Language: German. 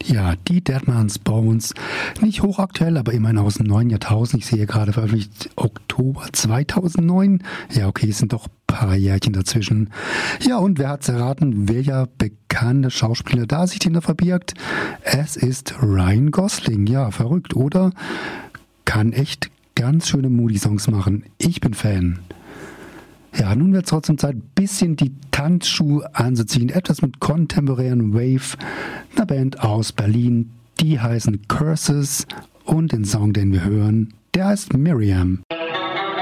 Ja, die Deadman's Bones. Nicht hochaktuell, aber immerhin aus dem neuen Jahrtausend. Ich sehe gerade veröffentlicht Oktober 2009. Ja, okay, es sind doch ein paar Jährchen dazwischen. Ja, und wer hat's erraten, welcher bekannte Schauspieler da sich hinter verbirgt? Es ist Ryan Gosling. Ja, verrückt, oder? Kann echt ganz schöne Moody-Songs machen. Ich bin Fan. Ja, nun wird es trotzdem Zeit, ein bisschen die Tanzschuhe anzuziehen. Etwas mit contemporären Wave, einer Band aus Berlin. Die heißen Curses und den Song, den wir hören, der heißt Miriam.